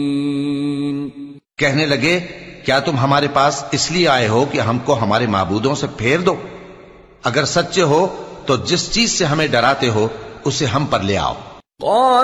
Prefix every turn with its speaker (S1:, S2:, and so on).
S1: कहने लगे, क्या तुम हमारे पास इसलिए आए हो कि हमको हमारे माबूदों से फेर दो? अगर सच्चे हो तो जिस चीज से हमें डराते हो उसे हम पर ले आओ।